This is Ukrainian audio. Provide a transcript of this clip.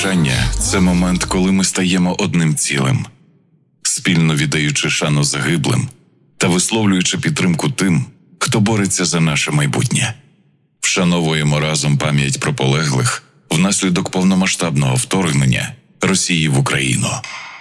прощання – це момент, коли ми стаємо одним цілим, спільно віддаючи шану загиблим та висловлюючи підтримку тим, хто бореться за наше майбутнє. Вшановуємо разом пам'ять про полеглих внаслідок повномасштабного вторгнення Росії в Україну.